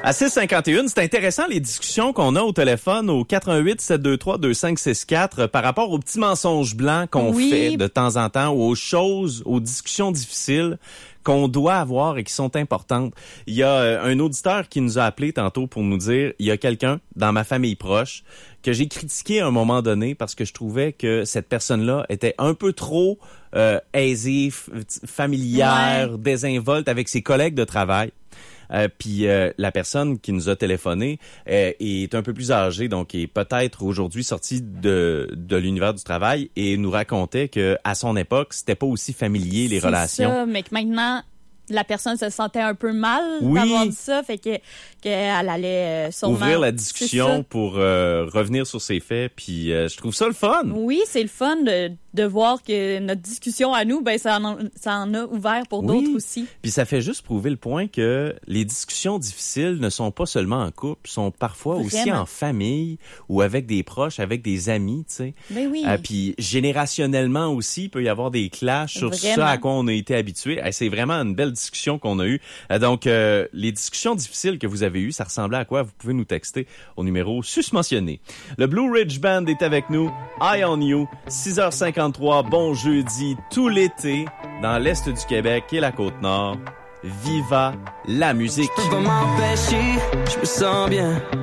À 6h51, c'est intéressant les discussions qu'on a au téléphone au 418-723-2564 par rapport aux petits mensonges blancs qu'on fait de temps en temps ou aux discussions difficiles qu'on doit avoir et qui sont importantes. Il y a un auditeur qui nous a appelé tantôt pour nous dire, il y a quelqu'un dans ma famille proche que j'ai critiqué à un moment donné parce que je trouvais que cette personne-là était un peu trop aisée, familière, désinvolte avec ses collègues de travail. Puis la personne qui nous a téléphoné est un peu plus âgée, donc est peut-être aujourd'hui sortie de l'univers du travail et nous racontait que à son époque, c'était pas aussi familier les relations. C'est ça, mais que maintenant la personne se sentait un peu mal d'avoir dit ça, fait qu'elle allait sûrement ouvrir la discussion pour revenir sur ses faits, puis je trouve ça le fun. Oui, c'est le fun de voir que notre discussion à nous, ben ça en a ouvert pour d'autres aussi. Puis ça fait juste prouver le point que les discussions difficiles ne sont pas seulement en couple, sont parfois aussi en famille ou avec des proches, avec des amis, tu sais. Ben oui. Puis générationnellement aussi, il peut y avoir des clashs sur ça à quoi on a été habitué. C'est vraiment une belle discussion qu'on a eue. Donc, les discussions difficiles que vous avez eues, ça ressemblait à quoi? Vous pouvez nous texter au numéro susmentionné. Le Blue Ridge Band est avec nous. Eye on You, 6h53, bon jeudi, tout l'été, dans l'Est du Québec et la Côte-Nord. Viva la musique! Je peux pas m'empêcher, je me sens bien.